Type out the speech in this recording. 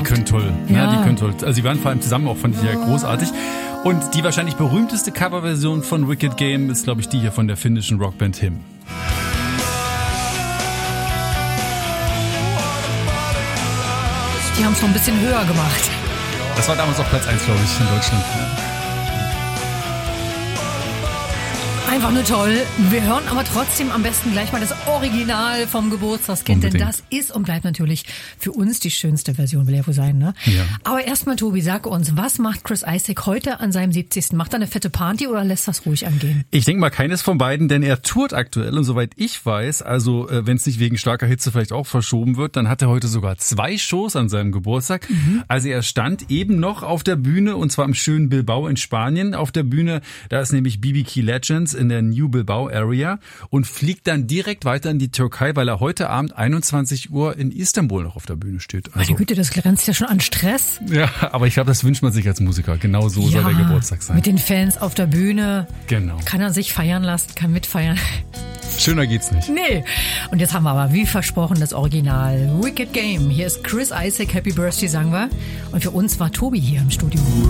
können toll. Ja. Die können toll. Also sie waren vor allem zusammen auch, fand ich ja großartig. Und die wahrscheinlich berühmteste Coverversion von Wicked Game ist, glaube ich, die hier von der finnischen Rockband Him. Die haben es noch ein bisschen höher gemacht. Das war damals auch Platz 1, glaube ich, in Deutschland. Einfach nur toll. Wir hören aber trotzdem am besten gleich mal das Original vom Geburtstagskind, denn das ist und bleibt natürlich für uns die schönste Version, will ja wohl sein, ne? Ja. Aber erstmal, Tobi, sag uns, was macht Chris Isaak heute an seinem 70.? Macht er eine fette Party oder lässt das ruhig angehen? Ich denke mal keines von beiden, denn er tourt aktuell und soweit ich weiß, also wenn es nicht wegen starker Hitze vielleicht auch verschoben wird, dann hat er heute sogar 2 Shows an seinem Geburtstag. Also er stand eben noch auf der Bühne und zwar im schönen Bilbao in Spanien auf der Bühne. Da ist nämlich BB Key Legends in der New Bilbao Area und fliegt dann direkt weiter in die Türkei, weil er heute Abend 21 Uhr in Istanbul noch auf der Bühne steht. Meine Güte, das grenzt ja schon an Stress. Ja, aber ich glaube, das wünscht man sich als Musiker. Genau so soll der Geburtstag sein. Mit den Fans auf der Bühne. Genau. Kann er sich feiern lassen, kann mitfeiern. Schöner geht's nicht. Nee. Und jetzt haben wir aber, wie versprochen, das Original Wicked Game. Hier ist Chris Isaak, Happy Birthday, sagen wir. Und für uns war Tobi hier im Studio.